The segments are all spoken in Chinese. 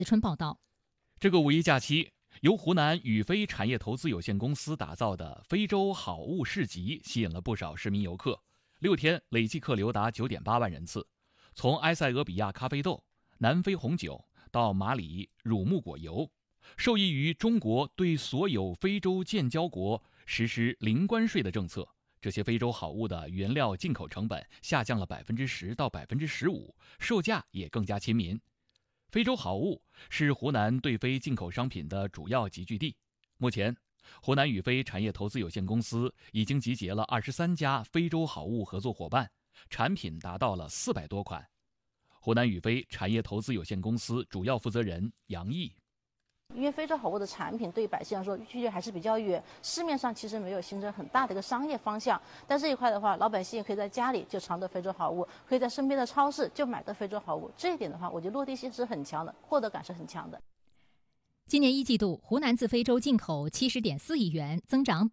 思春报道。 这个五一假期，由湖南宇飞产业投资有限公司打造的非洲好物市集吸引了不少市民游客，6天累计客流达9.8万人次。从埃塞俄比亚咖啡豆、南非红酒到马里乳木果油，受益于中国对所有非洲建交国实施零关税的政策，这些非洲好物的原料进口成本下降了10%到15%，售价也更加亲民。非洲好物是湖南对非进口商品的主要集聚地。目前，湖南宇飞产业投资有限公司已经集结了23家非洲好物合作伙伴，产品达到了400多款。湖南宇飞产业投资有限公司主要负责人杨毅。 因为非洲好物的产品对百姓来说距离还是比较远，市面上其实没有形成很大的一个商业方向。但这一块的话，老百姓也可以在家里就尝得非洲好物，可以在身边的超市就买到非洲好物。这一点的话，我觉得落地性是很强的，获得感是很强的。 今年一季度，湖南自非洲进口70.4亿元，增长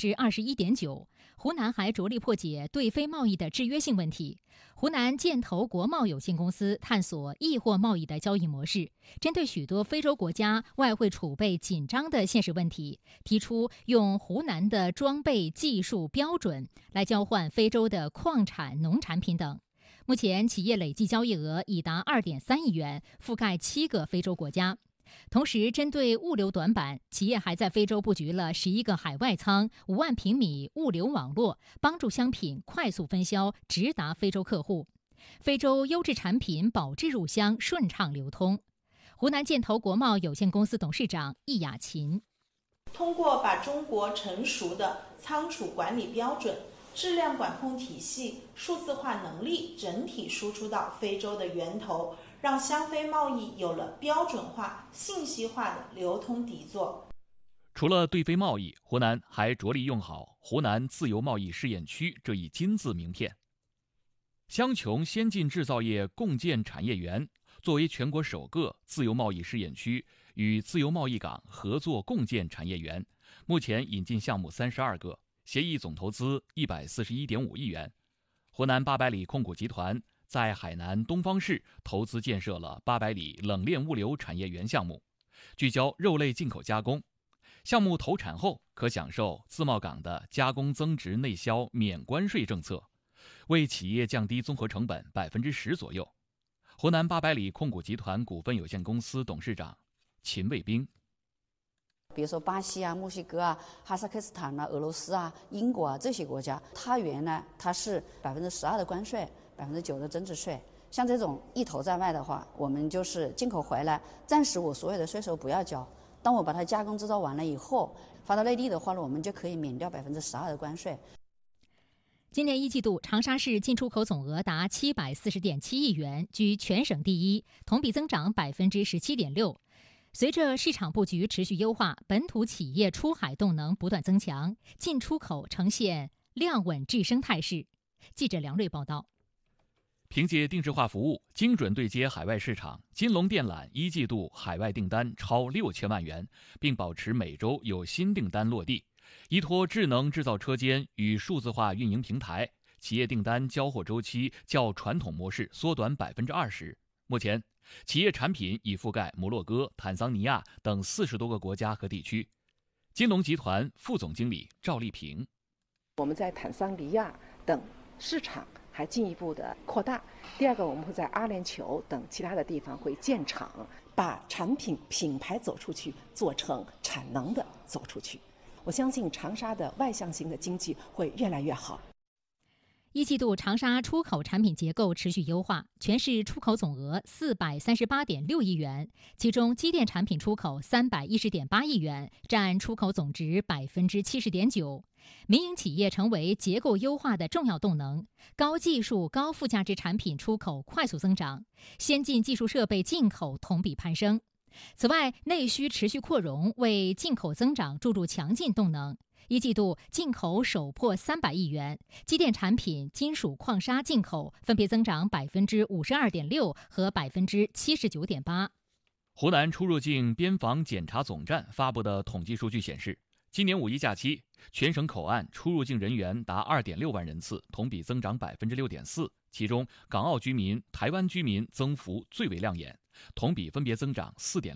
21.9%。湖南还着力破解对非贸易的制约性问题。湖南建投国贸有限公司探索易货贸易的交易模式，针对许多非洲国家外汇储备紧张的现实问题，提出用湖南的装备技术标准来交换非洲的矿产、农产品等。目前，企业累计交易额已达2.3亿元，覆盖7个非洲国家。同时，针对物流短板，企业还在非洲布局了11个海外仓、5万平米物流网络，帮助商品快速分销，直达非洲客户。非洲优质产品保质入箱，顺畅流通。湖南建投国贸有限公司董事长易雅琴： 通过把中国成熟的仓储管理标准、质量管控体系、数字化能力整体输出到非洲的源头，让湘非贸易有了标准化、信息化的流通底座。 除了对非贸易，湖南还着力用好湖南自由贸易试验区这一金字名片。湘琼先进制造业共建产业园作为全国首个自由贸易试验区，与自由贸易港合作共建产业园，目前引进项目32个，协议总投资141.5亿元。湖南800里控股集团在海南东方市投资建设了800里冷链物流产业园项目，聚焦肉类进口加工。项目投产后可享受自贸港的加工增值内销免关税政策，为企业降低综合成本10%左右。湖南800里控股集团股份有限公司董事长秦卫兵： 比如说巴西啊、墨西哥啊、哈萨克斯坦啊、俄罗斯啊、英国啊这些国家，它原来它是12%的关税，9%的增值税。像这种一头在外的话，我们就是进口回来，暂时我所有的税收不要交，当我把它加工制造完了以后，发到内地的话呢，我们就可以免掉12%的关税。 今年一季度，长沙市进出口总额达740.7亿元，居全省第一，同比增长17.6%。随着市场布局持续优化，本土企业出海动能不断增强，进出口呈现量稳质升态势。记者梁瑞报道。 凭借定制化服务，精准对接海外市场，金龙电缆一季度海外订单超6000万元，并保持每周有新订单落地。依托智能制造车间与数字化运营平台，企业订单交货周期较传统模式缩短20%。目前，企业产品已覆盖摩洛哥、坦桑尼亚等40多个国家和地区。金龙集团副总经理赵丽萍： 我们在坦桑尼亚等市场还进一步的扩大。第二个，我们会在阿联酋等其他的地方会建厂，把产品品牌走出去，做成产能的走出去。我相信长沙的外向型的经济会越来越好。 一季度长沙出口产品结构持续优化，全市出口总额438.6亿元，其中机电产品出口310.8亿元，占出口总值70.9%。民营企业成为结构优化的重要动能，高技术、高附加值产品出口快速增长，先进技术设备进口同比攀升。此外，内需持续扩容，为进口增长注入强劲动能。一季度进口首破300亿元，机电产品、金属矿砂进口分别增长52.6%和79.8%。 湖南出入境边防检查总站发布的统计数据显示， 今年五一假期，全省口岸出入境人员达2.6万人次，同比增长6.4%。其中，港澳居民、台湾居民增幅最为亮眼，同比分别增长4.6%、